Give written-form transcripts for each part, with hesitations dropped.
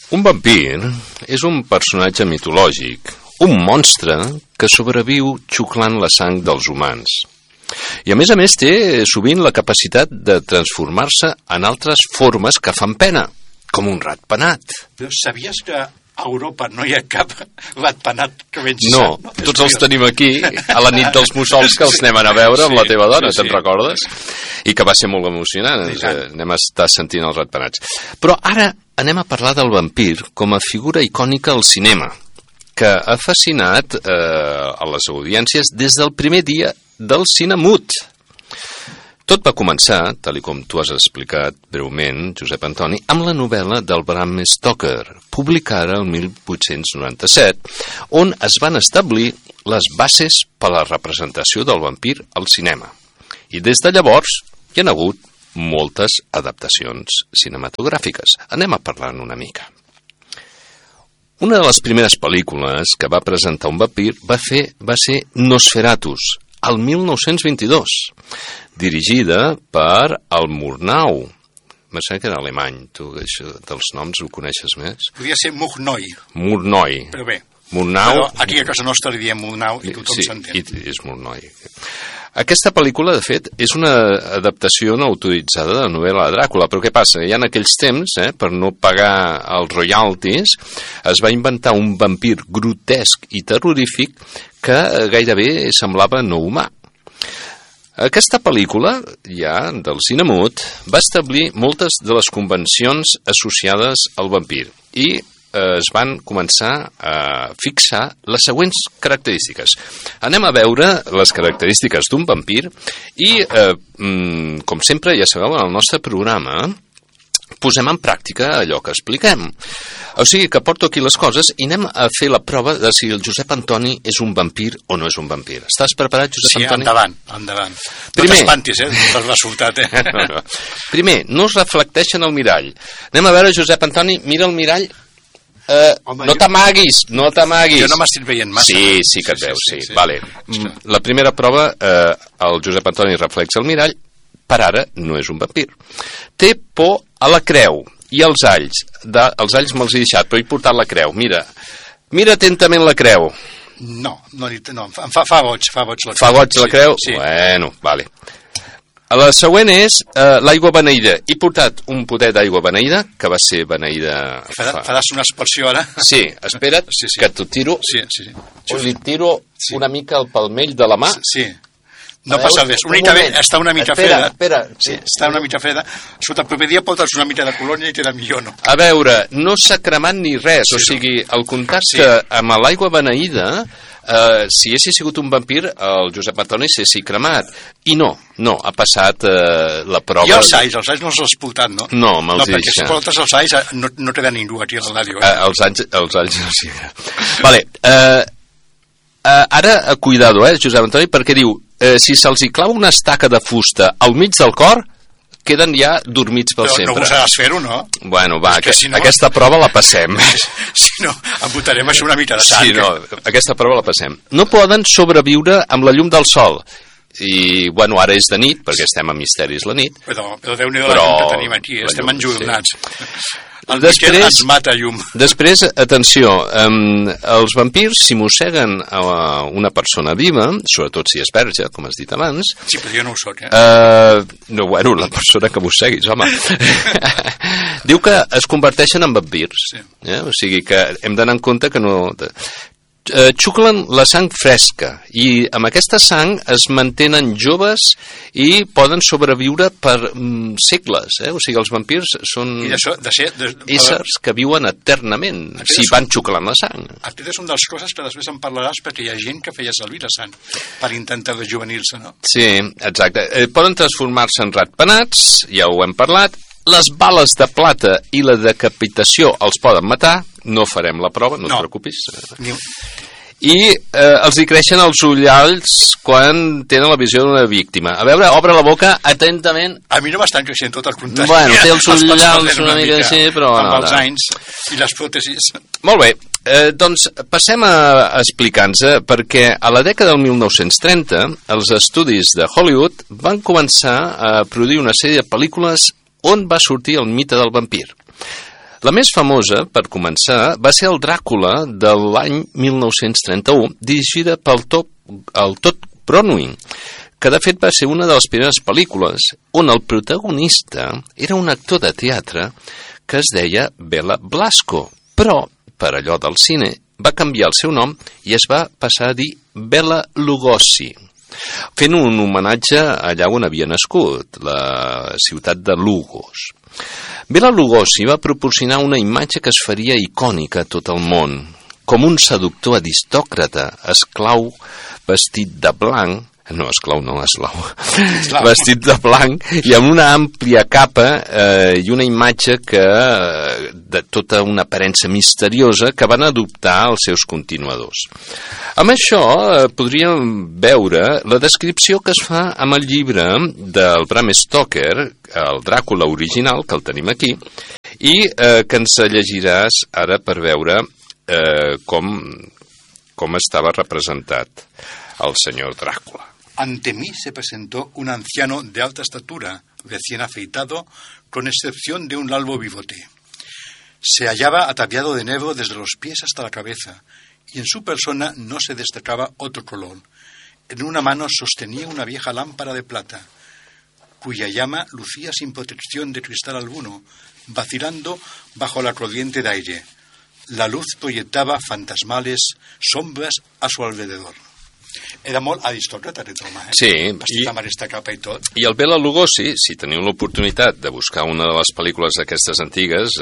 Un vampir és un personatge mitològic, un monstre que sobreviu xuclant la sang dels humans. I a més té sovint la capacitat de transformar-se en altres formes que fan pena, com un ratpenat. Sabies que a Europa no hi ha cap ratpenat que venci sang? No, tots els tenim aquí, a la nit dels mussols que els anem a veure amb la teva dona, te'n recordes? I que va ser molt emocionant, anem a estar sentint els ratpenats. Però ara anem a parlar del vampir com a figura icònica al cinema, que ha fascinat a les audiències des del primer dia del cine mut. Tot va començar, tal com tu has explicat breument, Josep Antoni, amb la novel·la del Bram Stoker, publicada el 1897, on es van establir les bases per a la representació del vampir al cinema. I des de llavors hi ha hagut moltes adaptacions cinematogràfiques. Anem a parlar-ne una mica. Una de les primeres pel·lícules que va presentar un vampir va ser Nosferatus, el 1922, dirigida per el Murnau. Me sembla que era alemany, tu això dels noms ho coneixes més? Podria ser Murnau. Murnau. Però bé, Murnau, però aquí a casa nostra li diem Murnau i tothom s'entén. Sí, és Murnau. Aquesta pel·lícula, de fet, és una adaptació no autoritzada de la novel·la de Dràcula, però què passa? Ja en aquells temps, per no pagar els royalties, es va inventar un vampir grotesc i terrorífic que gairebé semblava no humà. Aquesta pel·lícula, ja del cine mut, va establir moltes de les convencions associades al vampir i es van començar a fixar les següents característiques. Anem a veure les característiques d'un vampir i, com sempre, ja sabeu, en el nostre programa posem en pràctica allò que expliquem. O sigui que porto aquí les coses i anem a fer la prova de si el Josep Antoni és un vampir o no és un vampir. Estàs preparat, Josep Antoni? Sí, endavant. No t'espantis, pel resultat, No. Primer, no es reflecteix en el mirall. Anem a veure, Josep Antoni, mira el mirall. No t'amaguis. Jo no m'estic veient massa. Sí que et veus, sí. Vale. La primera prova, el Josep Antoni reflexa el mirall, per ara no és un vampir. Té por a la creu i als alls. Els alls me'ls he deixat, però he portat la creu. Mira atentament la creu. No, em fa goig la creu. Fa goig la creu? Sí. Bueno, vale. La següent és l'aigua beneïda. He portat un potet d'aigua beneïda, que va ser beneïda... Faràs una expressió ara? Sí, espera't, que t'ho tiro. Sí. Li tiro una mica el palmell de la mà. Sí. No passa res. Està una mica freda. Espera. Sí, està una mica freda. Sota el proper dia portes una mica de colònia i queda millor, no? A veure, no s'ha cremat ni res. O sigui, el contacte amb l'aigua beneïda... si hagués sigut un vampir, el Josep Antoni s'hagués cremat. I no, ha passat la prova... I els alls no els has portat, no? No, me'ls deixa. No, perquè si portes els alls no queda ningú aquí a la ràdio. Els alls no sí. Vale, ara, cuidado, Josep Antoni, perquè diu, si se'ls hi clava una estaca de fusta al mig del cor, queden ja dormits per sempre. Però no gosaràs fer-ho, no? Bueno, va, aquesta prova la passem. Si no, embotarem això una mica de sang. Sí, no, aquesta prova la passem. No poden sobreviure amb la llum del sol. I, bueno, ara és de nit, perquè estem a Misteris la nit. Però Déu-n'hi-do la llum que tenim aquí, estem enjornats. El Miquel ens mata llum. Després, atenció, els vampirs, si mosseguen una persona viva, sobretot si és verge, com has dit abans... Sí, però jo no ho soc, No, bueno, la persona que mosseguis, home. Diu que es converteixen en vampirs. O sigui que hem d'anar en compte que no... Xuclen la sang fresca i amb aquesta sang es mantenen joves i poden sobreviure per segles, O sigui, els vampirs són éssers que viuen eternament si van xuclant la sang. Aquest és una de les coses que després en parlaràs, perquè hi ha gent que feia servir la sang per intentar rejuvenir-se, no? Sí, exacte. Poden transformar-se en ratpenats, ja ho hem parlat. Les bales de plata i la decapitació els poden matar. No farem la prova, no et preocupis. I els hi creixen els ullals quan tenen la visió d'una víctima. A veure, obre la boca atentament. A mi no m'estan creixent tot el contrari. Bueno, té els ullals una mica així, però... Amb els anys i les pròtesis. Molt bé, doncs passem a explicar-nos, perquè a la dècada del 1930 els estudis de Hollywood van començar a produir una sèrie de pel·lícules on va sortir el mite del vampir. La més famosa, per començar, va ser el Dràcula de l'any 1931, dirigida pel Todd Browning, que de fet va ser una de les primeres pel·lícules on el protagonista era un actor de teatre que es deia Bela Blasco, però, per allò del cine, va canviar el seu nom i es va passar a dir Bela Lugosi, fent un homenatge allà on havia nascut, la ciutat de Lugos. Bela Lugosi va proporcionar una imatge que es faria icònica a tot el món, com un seductor aristòcrata, esclau, vestit de blanc, no, esclau no, esclau, vestit de blanc i amb una àmplia capa i una imatge de tota una aparença misteriosa que van adoptar els seus continuadors. Amb això podríem veure la descripció que es fa amb el llibre del Bram Stoker, el Dràcula original, que el tenim aquí, i que ens llegiràs ara per veure com estava representat el senyor Drácula. Ante mí se presentó un anciano de alta estatura, recién afeitado, con excepción de un largo bigote. Se hallaba ataviado de negro desde los pies hasta la cabeza, y en su persona no se destacaba otro color. En una mano sostenía una vieja lámpara de plata, cuya llama lucía sin protección de cristal alguno, vacilando bajo la corriente de aire. La luz proyectaba fantasmales sombras a su alrededor. Era molt aristòcrata, aquest home, Sí. Vestit amb aquesta capa i tot. I el Bela Lugosi, si teniu l'oportunitat de buscar una de les pel·lícules d'aquestes antigues,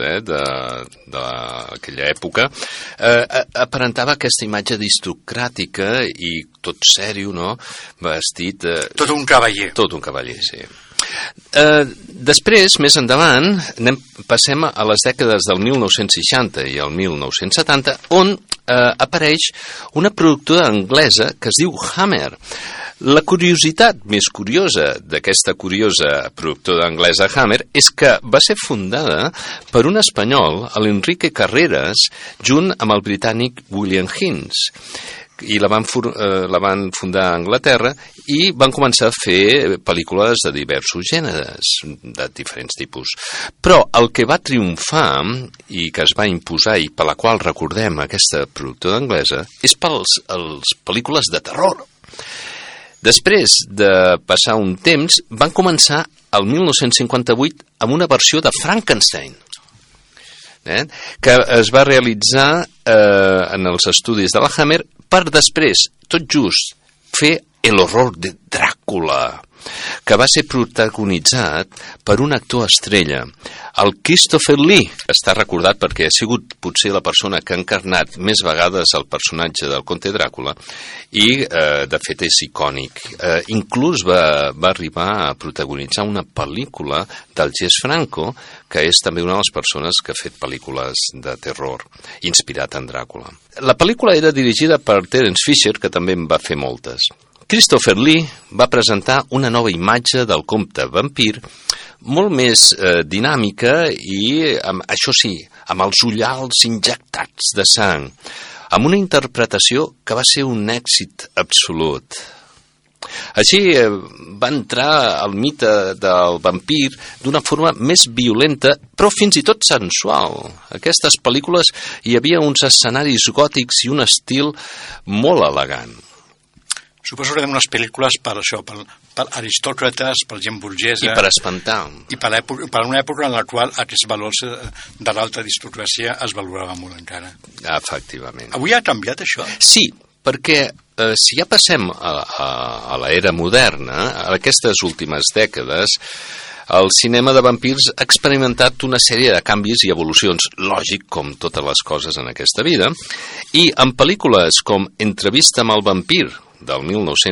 d'aquella època, aparentava aquesta imatge aristocràtica i tot sèrio, no? Vestit... Tot un cavaller. Tot un cavaller, sí. Després, més endavant, passem a les dècades del 1960 i el 1970, on apareix una productora anglesa que es diu Hammer. La curiositat més curiosa d'aquesta curiosa productora anglesa Hammer és que va ser fundada per un espanyol, l'Enrique Carreras, junt amb el britànic William Hinds, i la van fundar a Anglaterra i van començar a fer pel·lícules de diversos gèneres, de diferents tipus. Però el que va triomfar i que es va imposar i per la qual recordem aquesta productora anglesa és per les pel·lícules de terror. Després de passar un temps, van començar el 1958 amb una versió de Frankenstein, que es va realitzar en els estudis de la Hammer per després, tot just, fer El horror de Dràcula, que va ser protagonitzat per un actor estrella, el Christopher Lee. Està recordat perquè ha sigut potser la persona que ha encarnat més vegades el personatge del Conte Dràcula i, de fet, és icònic. Inclús va arribar a protagonitzar una pel·lícula del Jess Franco, que és també una de les persones que ha fet pel·lícules de terror, inspirat en Dràcula. La pel·lícula era dirigida per Terence Fisher, que també en va fer moltes. Christopher Lee va presentar una nova imatge del comte vampir molt més dinàmica i, això sí, amb els ullals injectats de sang, amb una interpretació que va ser un èxit absolut. Així va entrar el mite del vampir d'una forma més violenta, però fins i tot sensual. Aquestes pel·lícules hi havia uns escenaris gòtics i un estil molt elegant. Suposo que eren unes pel·lícules per això, per aristòcrates, per gent burgesa... I per espantar. I per una època en la qual aquests valors de l'alta aristocràcia es valoraven molt encara. Efectivament. Avui ha canviat això? Sí, perquè si ja passem a l'era moderna, a aquestes últimes dècades, el cinema de vampirs ha experimentat una sèrie de canvis i evolucions, lògic com totes les coses en aquesta vida, i en pel·lícules com Entrevista amb el vampir, del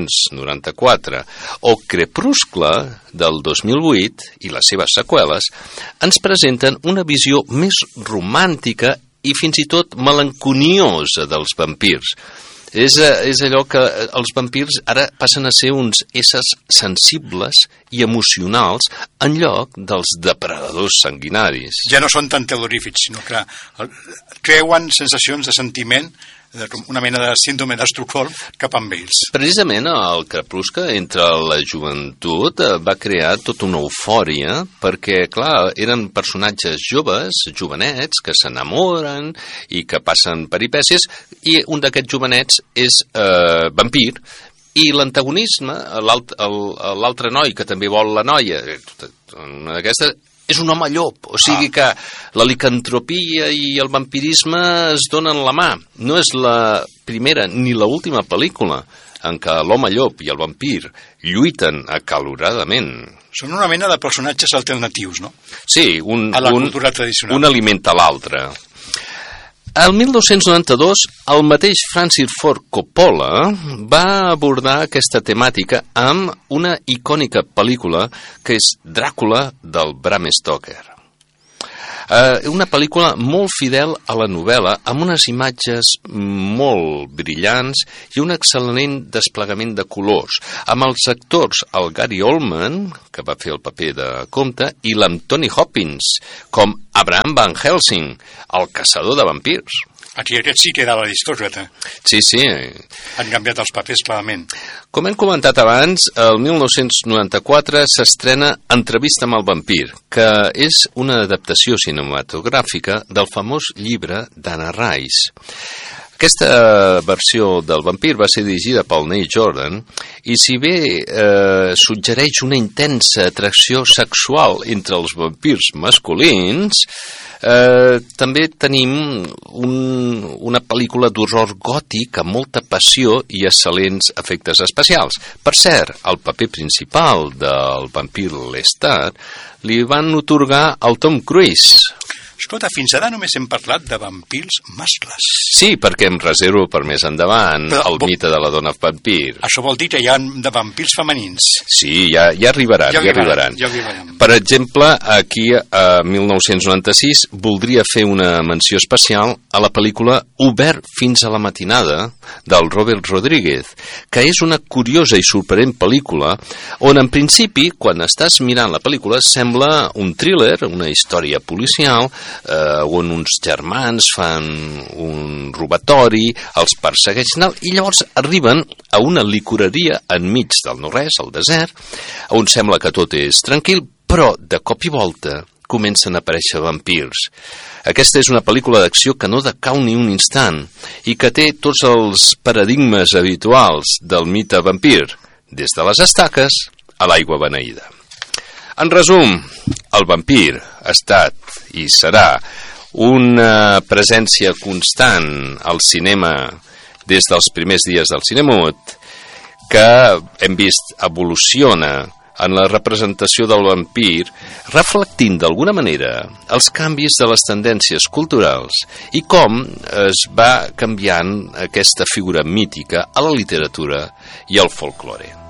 1994, o Crepuscle, del 2008, i les seves seqüeles, ens presenten una visió més romàntica i fins i tot melanconiosa dels vampirs. És allò que els vampirs ara passen a ser uns éssers sensibles i emocionals en lloc dels depredadors sanguinaris. Ja no són tan terrorífics, sinó que creuen sensacions de sentiment una mena de síndrome d'Estocolm cap amb ells. Precisament el Crepuscle entre la joventut va crear tota una eufòria perquè, clar, eren personatges joves, jovenets, que s'enamoren i que passen peripècies, i un d'aquests jovenets és vampir, i l'antagonisme, l'altre noi que també vol la noia, una d'aquestes, és un home llop, o sigui que la licantropia i el vampirisme es donen la mà. No és la primera ni l'última pel·lícula en què l'home llop i el vampir lluiten acaloradament. Són una mena de personatges alternatius, no? Sí, a la cultura tradicional. Un alimenta l'altre. El 1992, el mateix Francis Ford Coppola va abordar aquesta temàtica amb una icònica pel·lícula que és Dràcula del Bram Stoker. Una pel·lícula molt fidel a la novel·la, amb unes imatges molt brillants i un excel·lent desplegament de colors, amb els actors el Gary Oldman, que va fer el paper de comte, i l'Anthony Hopkins, com Abraham Van Helsing, el caçador de vampirs. Aquí aquest sí que era l'aristòcrata. Sí. Han canviat els papers clarament. Com hem comentat abans, el 1994 s'estrena Entrevista amb el vampir, que és una adaptació cinematogràfica del famós llibre d'Anna Rice. Aquesta versió del vampir va ser dirigida pel Neil Jordan i si bé suggereix una intensa atracció sexual entre els vampirs masculins, també tenim una pel·lícula d'horror gòtic amb molta passió i excel·lents efectes especials. Per cert, el paper principal del vampir Lestat li van atorgar al Tom Cruise. Escolta, fins ara només hem parlat de vampirs mascles. Sí, perquè em reservo per més endavant el mite de la dona vampir. Això vol dir que hi ha de vampirs femenins. Sí, ja arribaran. Per exemple, aquí a 1996 voldria fer una menció especial a la pel·lícula Obert fins a la matinada del Robert Rodríguez, que és una curiosa i sorprenent pel·lícula on en principi, quan estàs mirant la pel·lícula, sembla un thriller, una història policial, on uns germans fan un robatori, els persegueixen i llavors arriben a una licoreria enmig del no-res, al desert, on sembla que tot és tranquil, però de cop i volta comencen a aparèixer vampirs. Aquesta és una pel·lícula d'acció que no decau ni un instant i que té tots els paradigmes habituals del mite vampir, des de les estaques a l'aigua beneïda. En resum, el vampir ha estat i serà una presència constant al cinema des dels primers dies del cinema mut, que hem vist evoluciona en la representació del vampir, reflectint d'alguna manera els canvis de les tendències culturals i com es va canviant aquesta figura mítica a la literatura i al folklore.